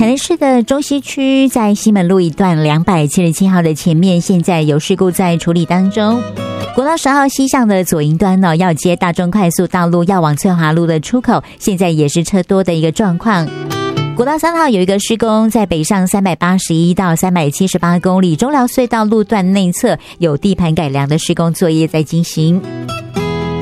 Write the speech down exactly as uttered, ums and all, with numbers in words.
台南市的中西区在西门路一段两百七十七号的前面，现在有事故在处理当中。国道十号西向的左营端呢，要接大众快速道路要往翠华路的出口，现在也是车多的一个状况。国道三号有一个施工，在北上三百八十一到三百七十八公里中寮隧道路段内侧有地盘改良的施工作业在进行。